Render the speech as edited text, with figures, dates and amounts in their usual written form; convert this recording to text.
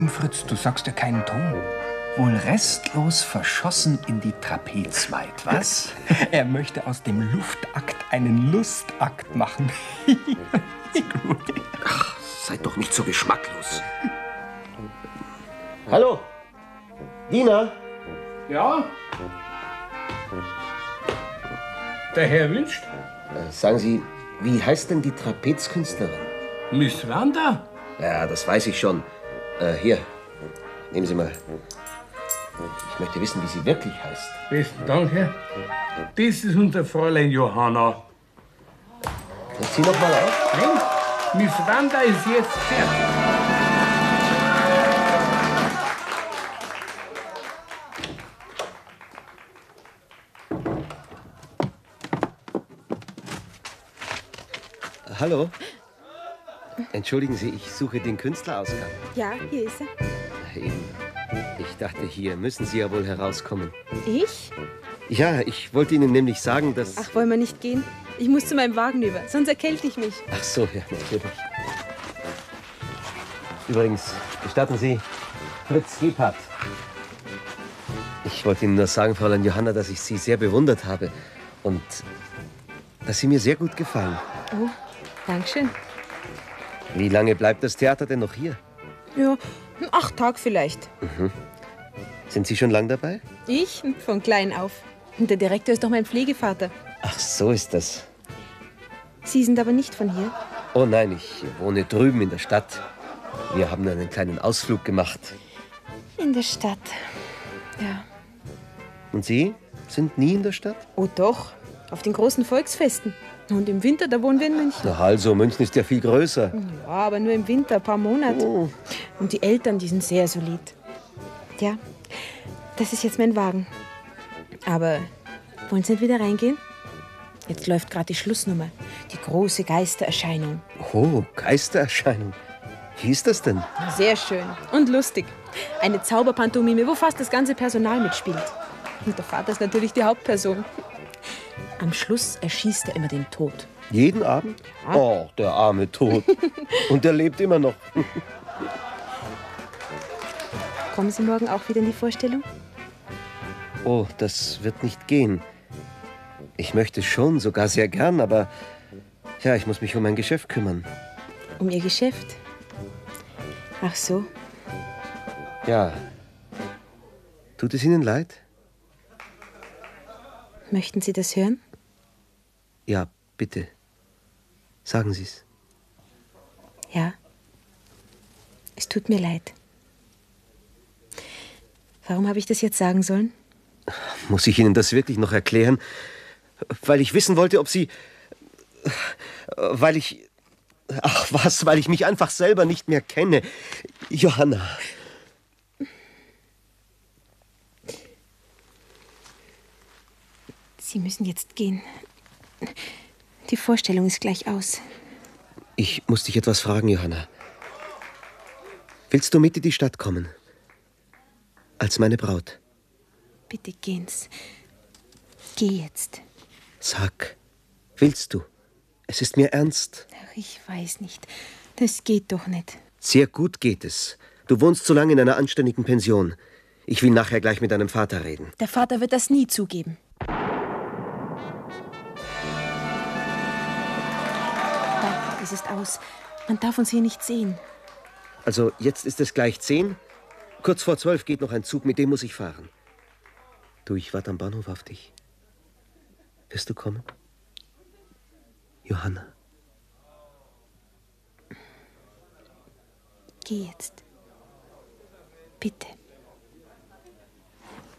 Fritz, du sagst ja keinen Ton. Wohl restlos verschossen in die Trapezweit, was? Er möchte aus dem Luftakt einen Lustakt machen. Ach, seid doch nicht so geschmacklos. Hallo? Dina? Ja? Der Herr wünscht? Sagen Sie, wie heißt denn die Trapezkünstlerin? Miss Wanda? Ja, das weiß ich schon. Hier, nehmen Sie mal. Ich möchte wissen, wie sie wirklich heißt. Besten Dank, Herr. Das ist unser Fräulein Johanna. Jetzt zieh noch mal auf. Nein, Miss Wanda ist jetzt fertig. Hallo? Entschuldigen Sie, ich suche den Künstlerausgang. Ja, hier ist er. Eben. Ich dachte, hier müssen Sie ja wohl herauskommen. Ich? Ja, ich wollte Ihnen nämlich sagen, dass... Ach, wollen wir nicht gehen? Ich muss zu meinem Wagen über, sonst erkälte ich mich. Ach so, ja, natürlich. Übrigens, gestatten Sie, Fritz Gebhardt. Ich wollte Ihnen nur sagen, Fräulein Johanna, dass ich Sie sehr bewundert habe und dass Sie mir sehr gut gefallen. Oh, Dankeschön. Wie lange bleibt das Theater denn noch hier? Ja, 8 Tage vielleicht. Mhm. Sind Sie schon lang dabei? Ich? Von klein auf. Und der Direktor ist doch mein Pflegevater. Ach, so ist das. Sie sind aber nicht von hier? Oh nein, ich wohne drüben in der Stadt. Wir haben einen kleinen Ausflug gemacht. In der Stadt. Ja. Und Sie sind nie in der Stadt? Oh doch, auf den großen Volksfesten. Und im Winter, da wohnen wir in München. Na also, München ist ja viel größer. Ja, aber nur im Winter, ein paar Monate. Oh. Und die Eltern, die sind sehr solid. Ja, das ist jetzt mein Wagen. Aber wollen Sie nicht wieder reingehen? Jetzt läuft gerade die Schlussnummer. Die große Geistererscheinung. Oh, Geistererscheinung. Wie ist das denn? Sehr schön und lustig. Eine Zauberpantomime, wo fast das ganze Personal mitspielt. Und der Vater ist natürlich die Hauptperson. Am Schluss erschießt er immer den Tod. Jeden Abend? Ja. Oh, der arme Tod. Und er lebt immer noch. Kommen Sie morgen auch wieder in die Vorstellung? Oh, das wird nicht gehen. Ich möchte schon, sogar sehr gern, aber ja, ich muss mich um mein Geschäft kümmern. Um Ihr Geschäft? Ach so. Ja. Tut es Ihnen leid? Möchten Sie das hören? Ja, bitte. Sagen Sie es. Ja. Es tut mir leid. Warum habe ich das jetzt sagen sollen? Muss ich Ihnen das wirklich noch erklären? Weil ich wissen wollte, ob Sie... Weil ich... Ach was, weil ich mich einfach selber nicht mehr kenne. Johanna. Sie müssen jetzt gehen. Die Vorstellung ist gleich aus. Ich muss dich etwas fragen, Johanna. Willst du mit in die Stadt kommen? Als meine Braut. Bitte gehen's. Geh jetzt. Sag, willst du? Es ist mir ernst. Ach, ich weiß nicht. Das geht doch nicht. Sehr gut geht es. Du wohnst so lange in einer anständigen Pension. Ich will nachher gleich mit deinem Vater reden. Der Vater wird das nie zugeben. Nein, es ist aus. Man darf uns hier nicht sehen. Also, jetzt ist es gleich 10. Kurz vor 12 geht noch ein Zug, mit dem muss ich fahren. Du, ich warte am Bahnhof auf dich. Wirst du kommen? Johanna. Geh jetzt. Bitte.